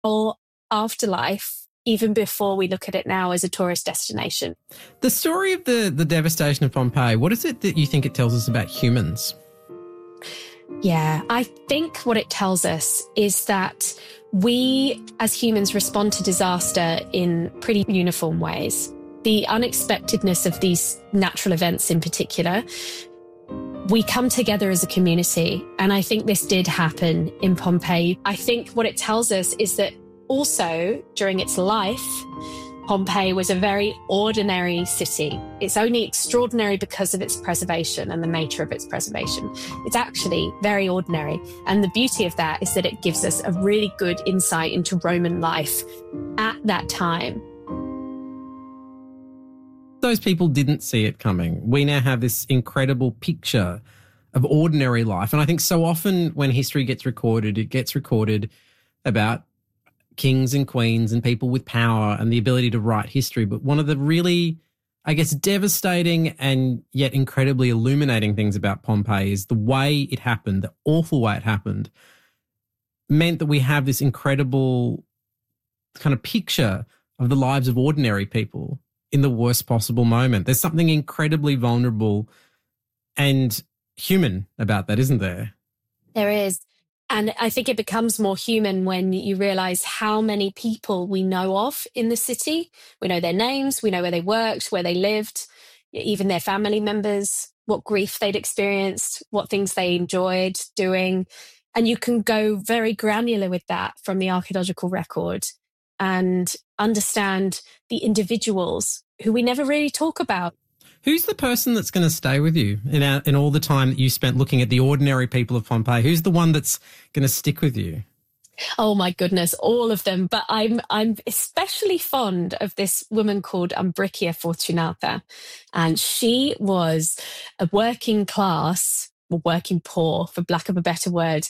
whole afterlife, even before we look at it now as a tourist destination. The story of the devastation of Pompeii, what is it that you think it tells us about humans? Yeah, I think what it tells us is that we as humans respond to disaster in pretty uniform ways. The unexpectedness of these natural events in particular, we come together as a community. And I think this did happen in Pompeii. I think what it tells us is that also during its life, Pompeii was a very ordinary city. It's only extraordinary because of its preservation and the nature of its preservation. It's actually very ordinary. And the beauty of that is that it gives us a really good insight into Roman life at that time. Those people didn't see it coming. We now have this incredible picture of ordinary life. And I think so often when history gets recorded, it gets recorded about kings and queens and people with power and the ability to write history. But one of the really, I guess, devastating and yet incredibly illuminating things about Pompeii is the way it happened, the awful way it happened, meant that we have this incredible kind of picture of the lives of ordinary people in the worst possible moment. There's something incredibly vulnerable and human about that, isn't there? There is. And I think it becomes more human when you realize how many people we know of in the city. We know their names, we know where they worked, where they lived, even their family members, what grief they'd experienced, what things they enjoyed doing. And you can go very granular with that from the archaeological record and understand the individuals who we never really talk about. Who's the person that's going to stay with you in all the time that you spent looking at the ordinary people of Pompeii? Who's the one that's going to stick with you? Oh my goodness, all of them. But I'm especially fond of this woman called Umbricia Fortunata. And she was a working class, or working poor, for lack of a better word,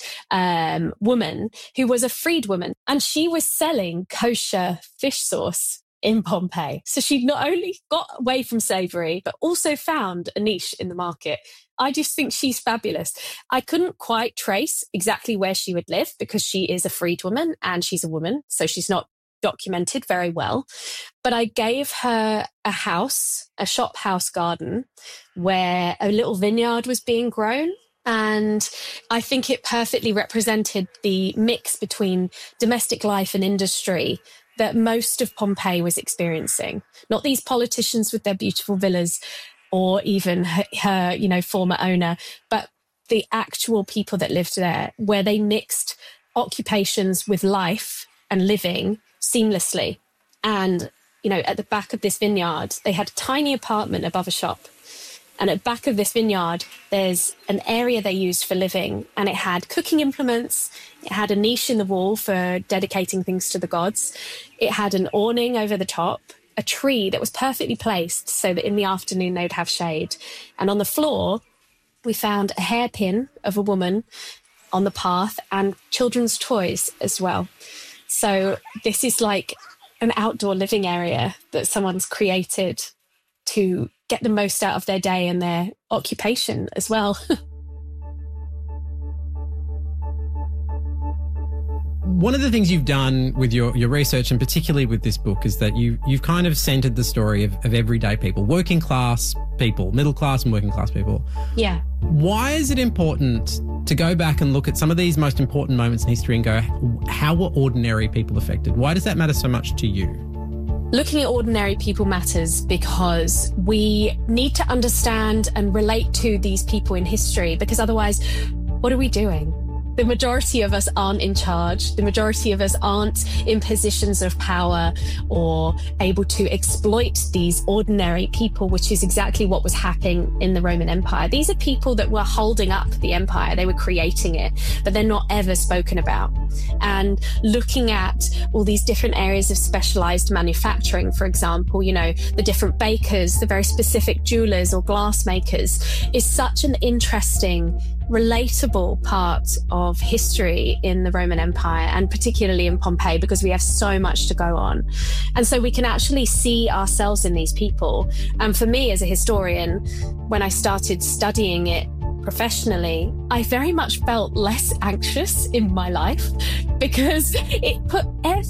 woman who was a freedwoman. And she was selling kosher fish sauce in Pompeii. So she not only got away from slavery, but also found a niche in the market. I just think she's fabulous. I couldn't quite trace exactly where she would live because she is a freedwoman and she's a woman, so she's not documented very well. But I gave her a house, a shop house garden, where a little vineyard was being grown. And I think it perfectly represented the mix between domestic life and industry that most of Pompeii was experiencing. Not these politicians with their beautiful villas or even her former owner, but the actual people that lived there, where they mixed occupations with life and living seamlessly. And, at the back of this vineyard, they had a tiny apartment above a shop. And at the back of this vineyard, there's an area they used for living, and it had cooking implements. It had a niche in the wall for dedicating things to the gods. It had an awning over the top, a tree that was perfectly placed so that in the afternoon they'd have shade. And on the floor, we found a hairpin of a woman on the path and children's toys as well. So this is like an outdoor living area that someone's created to get the most out of their day and their occupation as well. One of the things you've done with your research, and particularly with this book, is that you've kind of centered the story of everyday people, working class people, middle class and working class people. Yeah. Why is it important to go back and look at some of these most important moments in history and go, how were ordinary people affected? Why does that matter so much to you? Looking at ordinary people matters because we need to understand and relate to these people in history, because otherwise, what are we doing? The majority of us aren't in charge. The majority of us aren't in positions of power or able to exploit these ordinary people, which is exactly what was happening in the Roman Empire. These are people that were holding up the empire. They were creating it, but they're not ever spoken about. And looking at all these different areas of specialized manufacturing, for example, the different bakers, the very specific jewelers or glass makers, is such an interesting, relatable part of history in the Roman Empire, and particularly in Pompeii, because we have so much to go on. And so we can actually see ourselves in these people. And for me as a historian, when I started studying it professionally, I very much felt less anxious in my life because it put